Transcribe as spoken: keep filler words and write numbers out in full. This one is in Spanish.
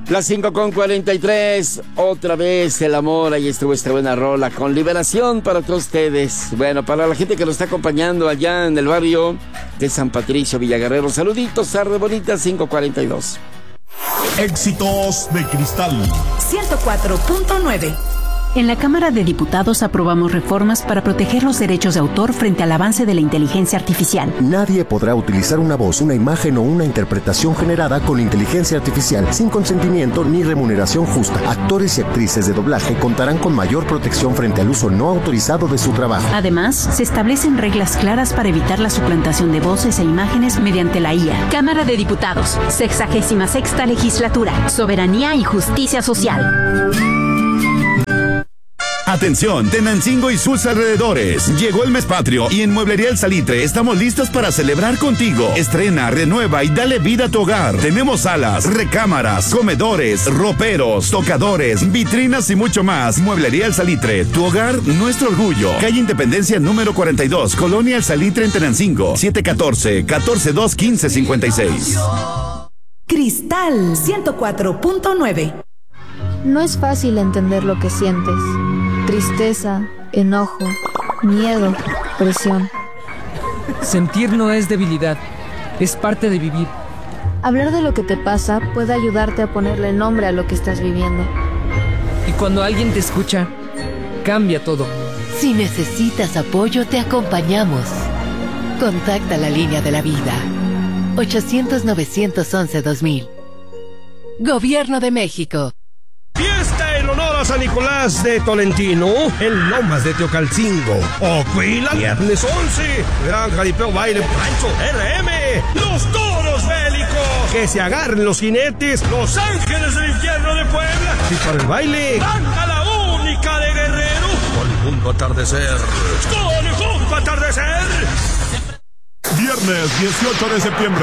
Las cinco con cuarenta y tres, otra vez el amor, ahí estuvo esta buena rola con Liberación para todos ustedes. Bueno, para la gente que nos está acompañando allá en el barrio de San Patricio, Villaguerrero, saluditos, tarde bonita, cinco cuarenta y dos. Éxitos de Cristal ciento cuatro punto nueve. En la Cámara de Diputados aprobamos reformas para proteger los derechos de autor frente al avance de la inteligencia artificial. Nadie podrá utilizar una voz, una imagen o una interpretación generada con inteligencia artificial sin consentimiento ni remuneración justa. Actores y actrices de doblaje contarán con mayor protección frente al uso no autorizado de su trabajo. Además, se establecen reglas claras para evitar la suplantación de voces e imágenes mediante la I A. Cámara de Diputados, sexagésima sexta legislatura, soberanía y justicia social. Atención, Tenancingo y sus alrededores. Llegó el mes patrio y en Mueblería El Salitre estamos listos para celebrar contigo. Estrena, renueva y dale vida a tu hogar. Tenemos salas, recámaras, comedores, roperos, tocadores, vitrinas y mucho más. Mueblería El Salitre, tu hogar, nuestro orgullo. Calle Independencia número cuarenta y dos, Colonia El Salitre en Tenancingo. siete uno cuatro, uno cuatro dos, uno cinco cinco seis. Cristal ciento cuatro punto nueve. No es fácil entender lo que sientes. Tristeza, enojo, miedo, presión. Sentir no es debilidad, es parte de vivir. Hablar de lo que te pasa puede ayudarte a ponerle nombre a lo que estás viviendo. Y cuando alguien te escucha, cambia todo. Si necesitas apoyo, te acompañamos. Contacta la línea de la vida. ochocientos, novecientos once, dos mil. Gobierno de México. Fiesta en honor a San Nicolás de Tolentino en Lomas de Teocalcingo. Ocuila, viernes once. Gran jaripeo, baile, rancho, R M. Los toros bélicos. Que se agarren los jinetes. Los ángeles del infierno de Puebla. Y para el baile, canta la única de Guerrero. Conjunto atardecer. Conjunto atardecer. Viernes dieciocho de septiembre,